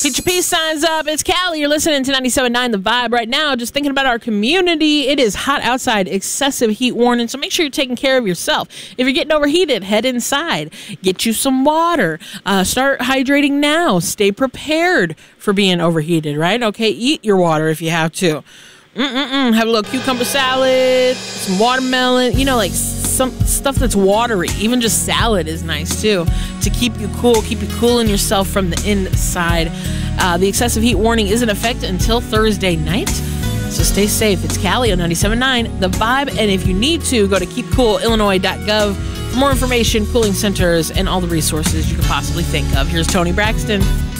Get your peace signs up. It's Callie. You're listening to 97.9 The Vibe right now. Just thinking about our community. It is hot outside. Excessive heat warning. So make sure you're taking care of yourself. If you're getting overheated, head inside. Get you some water. Start hydrating now. Stay prepared for being overheated, right? Okay, eat your water if you have to. Have a little cucumber salad, some watermelon, like some stuff that's watery. Even just salad is nice too to keep you cooling yourself from the inside. The excessive heat warning is in effect until Thursday night, so stay safe. It's Callie on 97.9 The Vibe, and if you need to, go to keepcoolillinois.gov for more information, cooling centers, and all the resources you could possibly think of. Here's Tony Braxton.